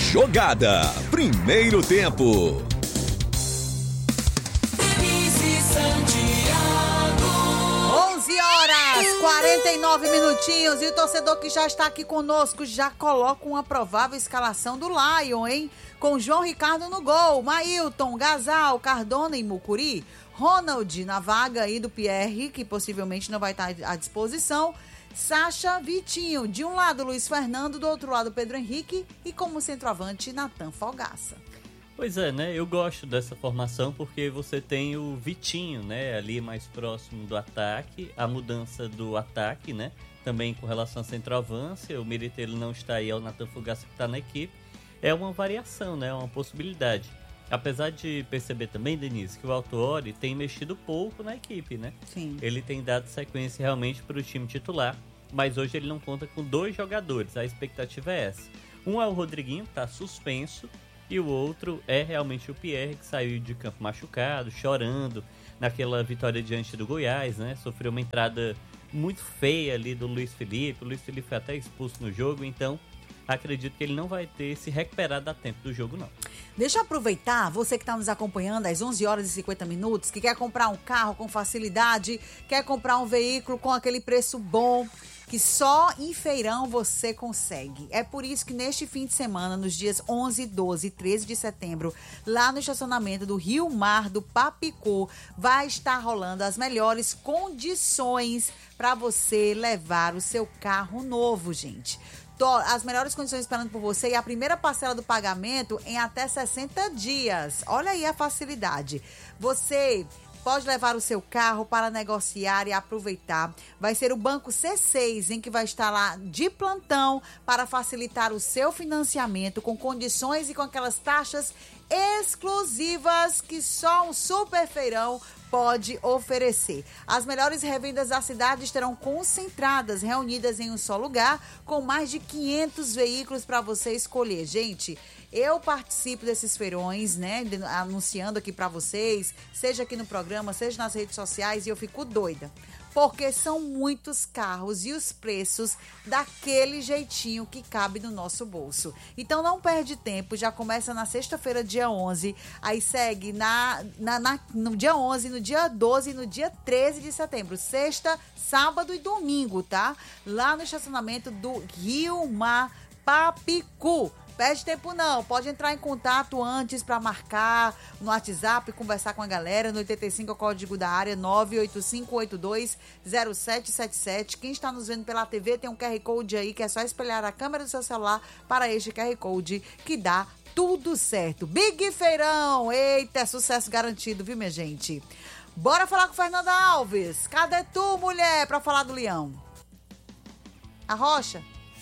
Jogada. Primeiro tempo. 49 minutinhos e o torcedor que já está aqui conosco já coloca uma provável escalação do Lion, hein? Com João Ricardo no gol, Mailton, Gasal, Cardona e Mucuri, Ronald na vaga aí do Pierre, que possivelmente não vai estar à disposição, Sacha, Vitinho, de um lado Luiz Fernando, do outro lado Pedro Henrique e como centroavante Natan Fogaça. Pois é, né? Eu gosto dessa formação porque você tem o Vitinho, né? Ali mais próximo do ataque, a mudança do ataque, né? Também com relação à centroavance, o Miritelo não está aí, é o Natan Fogaça que está na equipe. É uma variação, né? Uma possibilidade. Apesar de perceber também, Denise, que o Autuori tem mexido pouco na equipe, né? Sim. Ele tem dado sequência realmente para o time titular, mas hoje ele não conta com 2 jogadores, a expectativa é essa. Um é o Rodriguinho, que está suspenso, e o outro é realmente o Pierre, que saiu de campo machucado, chorando, naquela vitória diante do Goiás, né? Sofreu uma entrada muito feia ali do Luiz Felipe. O Luiz Felipe foi até expulso no jogo, então acredito que ele não vai ter se recuperado a tempo do jogo, não. Deixa eu aproveitar, você que está nos acompanhando às 11 horas e 50 minutos, que quer comprar um carro com facilidade, quer comprar um veículo com aquele preço bom, que só em feirão você consegue. É por isso que neste fim de semana, nos dias 11, 12 e 13 de setembro, lá no estacionamento do Rio Mar do Papicô, vai estar rolando as melhores condições para você levar o seu carro novo, gente. As melhores condições esperando por você e a primeira parcela do pagamento em até 60 dias. Olha aí a facilidade. Você pode levar o seu carro para negociar e aproveitar. Vai ser o Banco C6, em que vai estar lá de plantão para facilitar o seu financiamento com condições e com aquelas taxas exclusivas que só um super feirão pode oferecer. As melhores revendas da cidade estarão concentradas, reunidas em um só lugar, com mais de 500 veículos para você escolher. Gente, eu participo desses feirões, né, anunciando aqui para vocês, seja aqui no programa, seja nas redes sociais, e eu fico doida. Porque são muitos carros e os preços daquele jeitinho que cabe no nosso bolso. Então não perde tempo, já começa na sexta-feira, dia 11, aí segue no dia 11, no dia 12 e no dia 13 de setembro. Sexta, sábado e domingo, tá? Lá no estacionamento do Rio Mar Papicu. Perde tempo não, pode entrar em contato antes para marcar no WhatsApp, conversar com a galera no 85, é o código da área 985820777. Quem está nos vendo pela TV tem um QR Code aí que é só espelhar a câmera do seu celular para este QR Code que dá tudo certo. Big Feirão, eita, sucesso garantido, viu minha gente? Bora falar com Fernanda Alves. Cadê tu, mulher, para falar do Leão? A Rocha?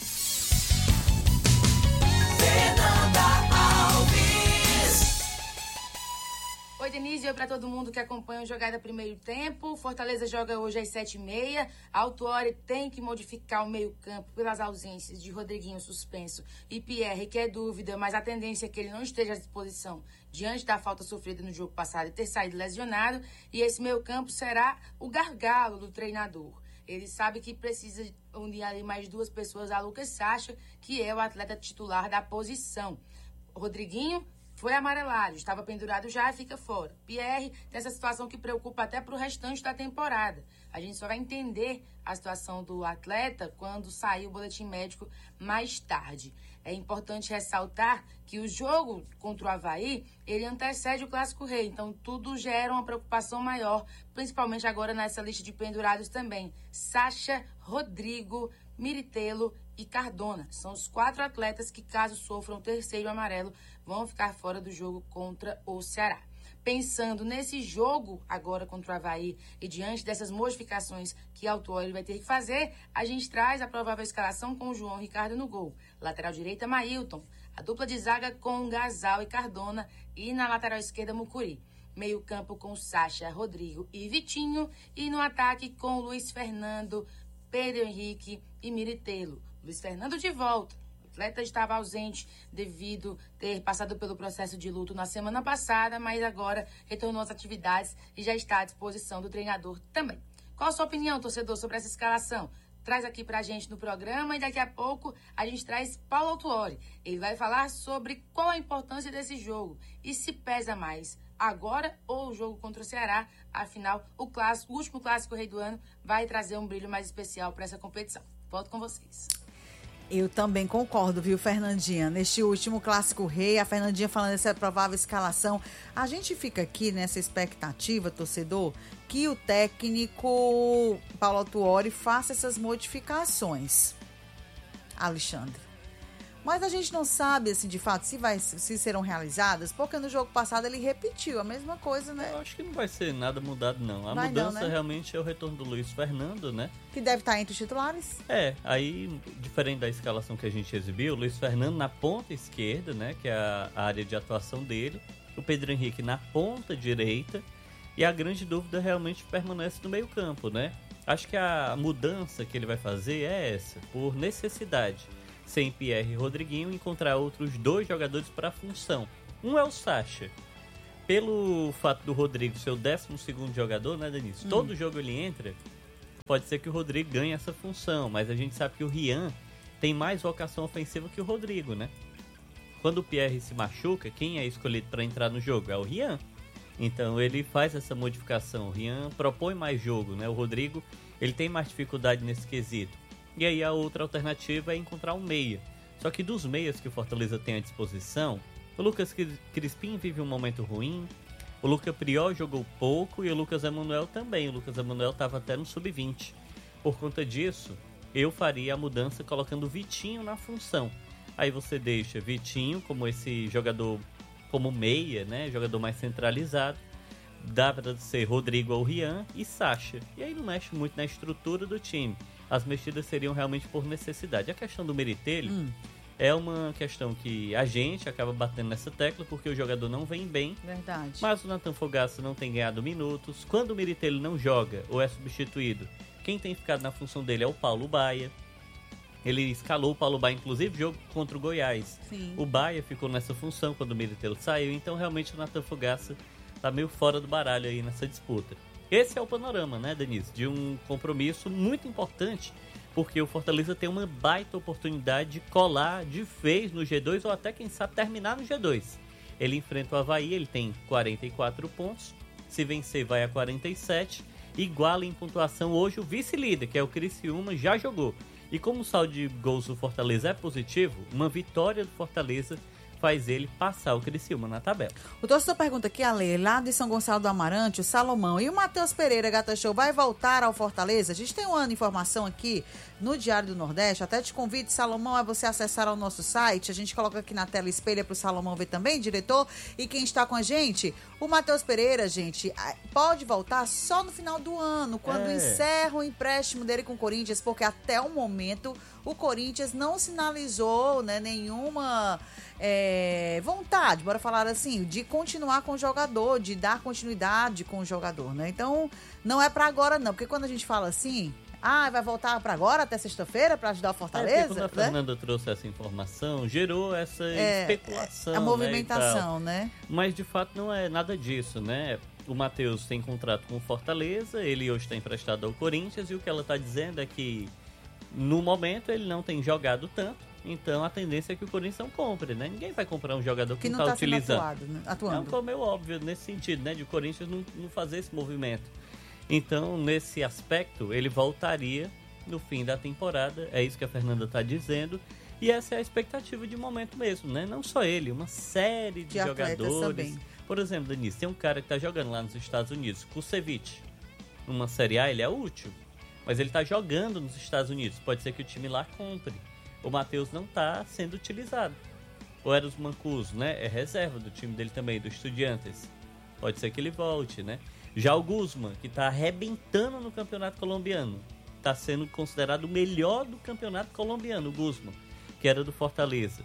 Fernanda Alves. Oi, Denise, oi pra todo mundo que acompanha o Jogada Primeiro Tempo. Fortaleza joga hoje às 7h30. Autuori tem que modificar o meio-campo pelas ausências de Rodriguinho suspenso e Pierre, que é dúvida, mas a tendência é que ele não esteja à disposição diante da falta sofrida no jogo passado e ter saído lesionado. E esse meio-campo será o gargalo do treinador. Ele sabe que precisa unir ali mais 2 pessoas, a Lucas Sacha, que é o atleta titular da posição. O Rodriguinho foi amarelado, estava pendurado já e fica fora. Pierre tem essa situação que preocupa até para o restante da temporada. A gente só vai entender a situação do atleta quando sair o boletim médico mais tarde. É importante ressaltar que o jogo contra o Avaí, ele antecede o Clássico Rei. Então, tudo gera uma preocupação maior, principalmente agora nessa lista de pendurados também. Sacha, Rodrigo, Miritelo e Cardona. São os 4 atletas que, caso sofram o terceiro amarelo, vão ficar fora do jogo contra o Ceará. Pensando nesse jogo agora contra o Avaí e diante dessas modificações que Autuori vai ter que fazer, a gente traz a provável escalação com o João Ricardo no gol. Lateral direita, Mailton. A dupla de zaga com Gasal e Cardona e na lateral esquerda, Mucuri. Meio campo com Sacha, Rodrigo e Vitinho. E no ataque com Luiz Fernando, Pedro Henrique e Miritelo. Luiz Fernando de volta. O atleta estava ausente devido ter passado pelo processo de luto na semana passada, mas agora retornou às atividades e já está à disposição do treinador também. Qual a sua opinião, torcedor, sobre essa escalação? traz aqui pra gente no programa e daqui a pouco a gente traz Paulo Autuori. Ele vai falar sobre qual a importância desse jogo e se pesa mais agora ou o jogo contra o Ceará. Afinal, o último clássico rei do ano vai trazer um brilho mais especial para essa competição. Volto com vocês. Eu também concordo, viu, Fernandinha? Neste último Clássico Rei, a Fernandinha falando dessa provável escalação. A gente fica aqui nessa expectativa, torcedor, que o técnico Paulo Autuori faça essas modificações. Alexandre. Mas a gente não sabe, assim, de fato, se serão realizadas, porque no jogo passado ele repetiu a mesma coisa, né? Eu acho que não vai ser nada mudado, não. A Vai mudança não, né? realmente é o retorno do Luiz Fernando, né? Que deve estar entre os titulares. Aí, diferente da escalação que a gente exibiu, o Luiz Fernando na ponta esquerda, né? Que é a área de atuação dele. O Pedro Henrique na ponta direita. E a grande dúvida realmente permanece no meio campo, né? Acho que a mudança que ele vai fazer é essa, por necessidade. Sem Pierre e Rodriguinho, encontrar outros 2 jogadores para a função. Um é o Sacha. Pelo fato do Rodrigo ser o 12º jogador, né, Denise? Todo jogo ele entra, pode ser que o Rodrigo ganhe essa função, mas a gente sabe que o Rian tem mais vocação ofensiva que o Rodrigo, né? Quando o Pierre se machuca, quem é escolhido para entrar no jogo? É o Rian. Então ele faz essa modificação. O Rian propõe mais jogo, né? O Rodrigo, ele tem mais dificuldade nesse quesito. E aí a outra alternativa é encontrar um meia. Só que dos meias que o Fortaleza tem à disposição, o Lucas Crispim vive um momento ruim, o Lucas Priol jogou pouco e o Lucas Emanuel também. O Lucas Emanuel estava até no sub-20. Por conta disso, eu faria a mudança colocando o Vitinho na função. Aí você deixa Vitinho como esse jogador, como meia, né? Jogador mais centralizado. Dá para ser Rodrigo ou Rian e Sacha. E aí não mexe muito na estrutura do time. As mexidas seriam realmente por necessidade. A questão do Meretelli é uma questão que a gente acaba batendo nessa tecla porque o jogador não vem bem. Verdade. Mas o Nathan Fogaça não tem ganhado minutos. Quando o Meretelli não joga ou é substituído, quem tem ficado na função dele é o Paulo Baia. Ele escalou o Paulo Baia, inclusive, jogo contra o Goiás. Sim. O Baia ficou nessa função quando o Meretelli saiu. Então, realmente, o Nathan Fogaça tá meio fora do baralho aí nessa disputa. Esse é o panorama, né, Denise? De um compromisso muito importante, porque o Fortaleza tem uma baita oportunidade de colar de vez no G2 ou até, quem sabe, terminar no G2. Ele enfrenta o Avaí, ele tem 44 pontos, se vencer vai a 47, iguala em pontuação hoje o vice-líder, que é o Criciúma, já jogou. E como o saldo de gols do Fortaleza é positivo, uma vitória do Fortaleza faz ele passar o Criciúma na tabela. O torcedor pergunta aqui, Ale, lá de São Gonçalo do Amarante, o Salomão e o Matheus Pereira, Gata Show, vai voltar ao Fortaleza? A gente tem uma informação aqui no Diário do Nordeste, até te convido, Salomão, a você acessar o nosso site, a gente coloca aqui na tela espelha para o Salomão ver também, diretor, e quem está com a gente, o Matheus Pereira, gente, pode voltar só no final do ano, quando encerra o empréstimo dele com o Corinthians, porque até o momento o Corinthians não sinalizou, né, nenhuma vontade, bora falar assim, de continuar com o jogador, de dar continuidade com o jogador, né? Então, não é para agora não, porque quando a gente fala assim, vai voltar para agora, até sexta-feira, para ajudar o Fortaleza? Quando a Fernanda trouxe essa informação, gerou essa especulação, a movimentação, né? Mas, de fato, não é nada disso, né? O Matheus tem contrato com o Fortaleza, ele hoje está emprestado ao Corinthians, e o que ela está dizendo é que, no momento, ele não tem jogado tanto. Então a tendência é que o Corinthians não compre, né? Ninguém vai comprar um jogador que não está utilizando. Atuando. Não, ficou meio óbvio nesse sentido, né? De o Corinthians não fazer esse movimento. Então, nesse aspecto, ele voltaria no fim da temporada. É isso que a Fernanda está dizendo. E essa é a expectativa de momento mesmo, né? Não só ele, uma série de jogadores. Também. Por exemplo, Denise, tem um cara que está jogando lá nos Estados Unidos, Kusevich. Numa Série A ele é útil, mas ele está jogando nos Estados Unidos. Pode ser que o time lá compre. O Matheus não está sendo utilizado. O Eros Mancuso, né? É reserva do time dele também, do Estudiantes. Pode ser que ele volte, né? Já o Guzman, que está arrebentando no campeonato colombiano. Está sendo considerado o melhor do campeonato colombiano, o Guzman, que era do Fortaleza.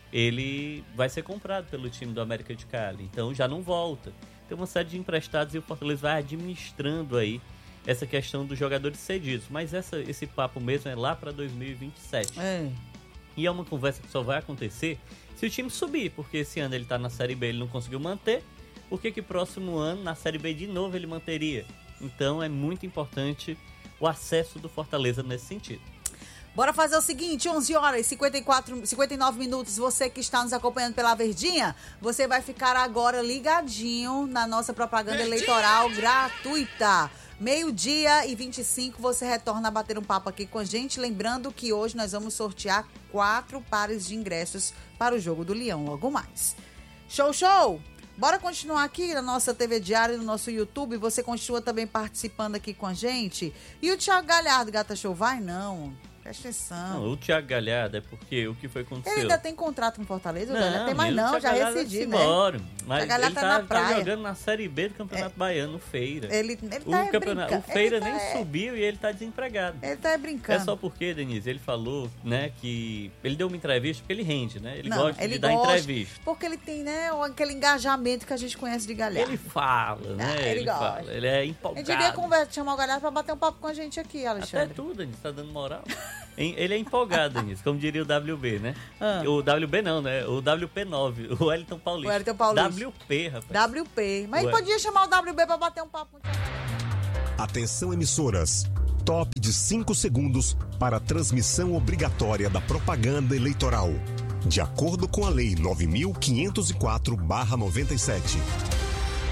Ele vai ser comprado pelo time do América de Cali, então já não volta. Tem uma série de emprestados e o Fortaleza vai administrando aí essa questão dos jogadores cedidos. Mas esse papo mesmo é lá para 2027. E é uma conversa que só vai acontecer se o time subir, porque esse ano ele está na Série B, ele não conseguiu manter. Por que próximo ano, na Série B de novo, ele manteria? Então é muito importante o acesso do Fortaleza nesse sentido. Bora fazer o seguinte, 11 horas e 59 minutos, você que está nos acompanhando pela Verdinha, você vai ficar agora ligadinho na nossa propaganda eleitoral gratuita. 12h25, você retorna a bater um papo aqui com a gente, lembrando que hoje nós vamos sortear 4 pares de ingressos para o Jogo do Leão, logo mais. Show, show! Bora continuar aqui na nossa TV Diário, no nosso YouTube, você continua também participando aqui com a gente. E o Thiago Galhardo, Gata Show, vai não... Presta atenção. Não, o Thiago Galhardo é porque o que foi aconteceu? Ele ainda tem contrato com Fortaleza? Não, tem mais não, já rescindiu, né? Embora, mas ele tá jogando na Série B do Campeonato Baiano, Feira. Ele tá brincando. O Feira nem subiu e ele tá desempregado. Ele tá brincando. É só porque, Denise, ele falou, né, que ele deu uma entrevista porque ele rende, né? Ele gosta de dar entrevista. Porque ele tem, né, aquele engajamento que a gente conhece de Galhardo. Ele fala, né? Ele gosta. Fala, ele é empolgado. A gente devia chamar o Galhardo pra bater um papo com a gente aqui, Alexandre. Até tudo, Denise, tá dando moral. Ele é empolgado nisso, como diria o WB, né? O WB não, né? O WP9, o Wellington Paulista. O Wellington Paulista. WP, rapaz. WP. Mas ele podia chamar o WB pra bater um papo. Atenção, emissoras. Top de 5 segundos para a transmissão obrigatória da propaganda eleitoral. De acordo com a Lei 9.504/97.